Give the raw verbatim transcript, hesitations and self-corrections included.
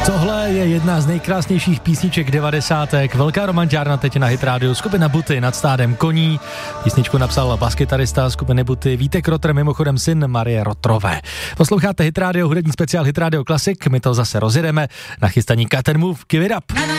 Tohle je jedna z nejkrásnějších písniček devadesátek. Velká romanťárna teď na Hit Radio. Skupina Buty nad stádem koní. Písničku napsal baskytarista skupiny Buty Vítek Rotr, mimochodem syn Marie Rotrové. Posloucháte Hit Radio, hudební speciál Hit Radio Classic. My to zase rozjedeme. Nachystaní Cut and Move, Give It Up.